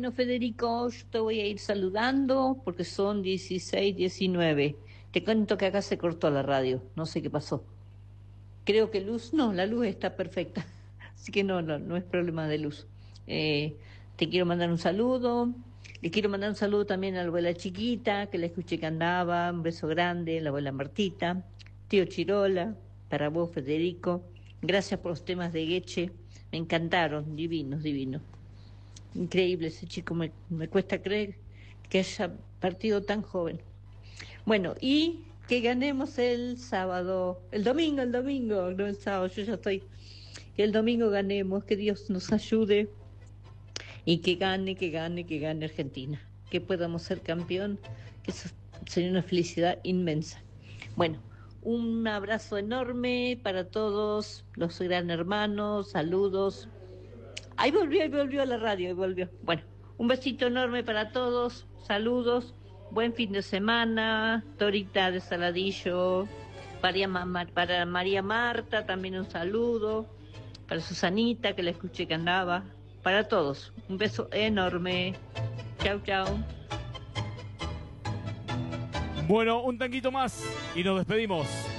Bueno, Federico, yo te voy a ir saludando porque son 16, 19. Te cuento que acá se cortó la radio, no sé qué pasó. Creo que luz, no, la luz está perfecta, así que no es problema de luz. Te quiero mandar un saludo, le quiero mandar un saludo también a la abuela chiquita, que la escuché que andaba, un beso grande, la abuela Martita, tío Chirola, para vos, Federico. Gracias por los temas de Gueche, me encantaron, divinos, divinos. Increíble ese chico, me cuesta creer que haya partido tan joven. Bueno, y que ganemos el sábado, el domingo, no el sábado, yo ya estoy. Que el domingo ganemos, que Dios nos ayude y que gane, que gane, que gane Argentina. Que podamos ser campeón, que eso sería una felicidad inmensa. Bueno, un abrazo enorme para todos los gran hermanos, saludos. Ahí volvió a la radio, ahí volvió. Bueno, un besito enorme para todos, saludos, buen fin de semana, Torita de Saladillo, para María Marta también un saludo, para Susanita que la escuché que andaba, para todos, un beso enorme, chau chau. Bueno, un tanquito más y nos despedimos.